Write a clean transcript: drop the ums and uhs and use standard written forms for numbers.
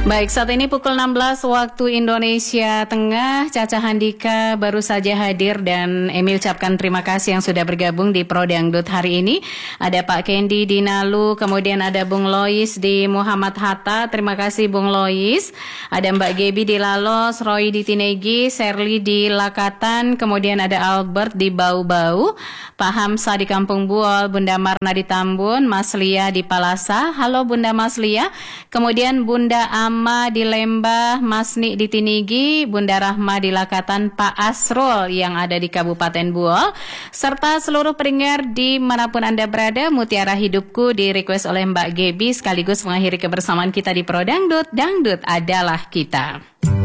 Baik, saat ini pukul 16 waktu Indonesia Tengah. Caca Handika baru saja hadir dan Emi ucapkan terima kasih yang sudah bergabung di Pro Dangdut hari ini. Ada Pak Kendi di Nalu, kemudian ada Bung Lois di Muhammad Hatta. Terima kasih Bung Lois. Ada Mbak Gebi di Lalos, Roy di Tinegi, Serly di Lakatan, kemudian ada Albert di Bau-Bau, Pak Hamsa di Kampung Buol, Bunda Marna di Tambun, Mas Lia di Palasa. Halo Bunda Mas Lia. Kemudian Bunda Ama di Lembah, Mas Ni di Tinigi, Bunda Rahma di Lakatan, Pak Asrul yang ada di Kabupaten Buol, serta seluruh pendengar di manapun Anda berada. Mutiara Hidupku di request oleh Mbak Gebi sekaligus mengakhiri kebersamaan kita di Pro Dangdut. Dangdut adalah kita.